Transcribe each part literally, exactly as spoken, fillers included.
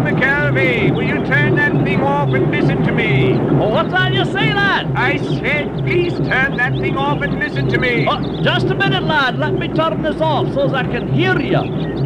McKelvey, will you turn that thing off and listen to me? Oh, what's that you say, lad? I said, please turn that thing off and listen to me. Oh, just a minute, lad. Let me turn this off so as I can hear you.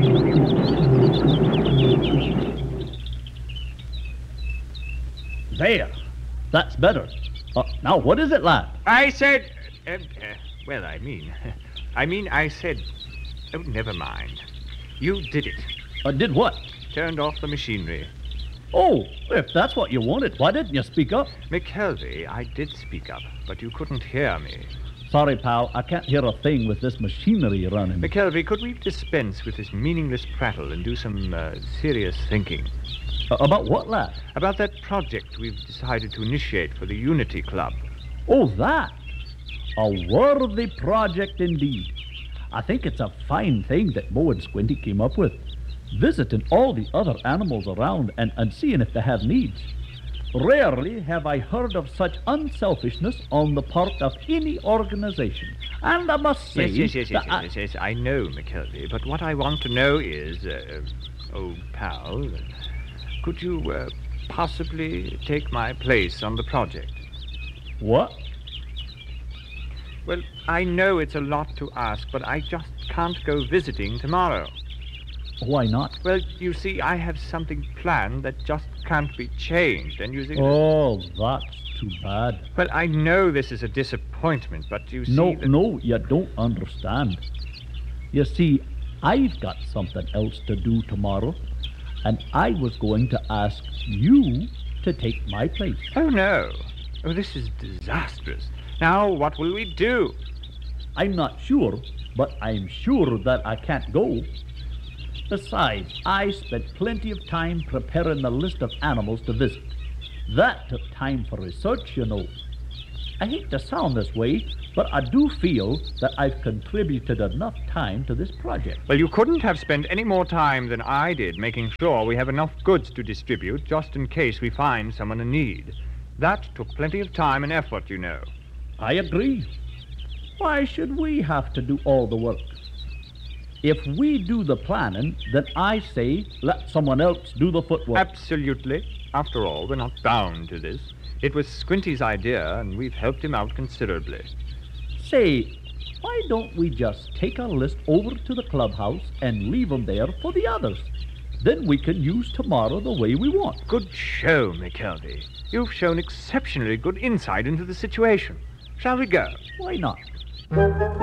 There. That's better. Uh, now, what is it, lad? I said... Uh, uh, well, I mean... I mean, I said... Oh, never mind. You did it. Uh, did what? Turned off the machinery. Oh, if that's what you wanted, why didn't you speak up? McKelvey, I did speak up, but you couldn't hear me. Sorry, pal. I can't hear a thing with this machinery running. McKelvey, could we dispense with this meaningless prattle and do some uh, serious thinking? Uh, about what, lad? About that project we've decided to initiate for the Unity Club. Oh, that. A worthy project indeed. I think it's a fine thing that Mo and Squinty came up with. Visiting all the other animals around and, and seeing if they have needs. Rarely have I heard of such unselfishness on the part of any organization. And I must say... Yes, yes, yes, yes, I... yes, yes, I know, McKelvey, but what I want to know is, uh, old pal, could you uh, possibly take my place on the project? What? Well, I know it's a lot to ask, but I just can't go visiting tomorrow. Why not? Well, you see, I have something planned that just can't be changed, and you see... Oh, that's too bad. Well, I know this is a disappointment, but you see... No, that... no, you don't understand. You see, I've got something else to do tomorrow, and I was going to ask you to take my place. Oh, no. Oh, this is disastrous. Now, what will we do? I'm not sure, but I'm sure that I can't go. Besides, I spent plenty of time preparing the list of animals to visit. That took time for research, you know. I hate to sound this way, but I do feel that I've contributed enough time to this project. Well, you couldn't have spent any more time than I did making sure we have enough goods to distribute just in case we find someone in need. That took plenty of time and effort, you know. I agree. Why should we have to do all the work? If we do the planning, then I say let someone else do the footwork. Absolutely. After all, we're not bound to this. It was Squinty's idea, and we've helped him out considerably. Say, why don't we just take our list over to the clubhouse and leave them there for the others? Then we can use tomorrow the way we want. Good show, McKelvey. You've shown exceptionally good insight into the situation. Shall we go? Why not?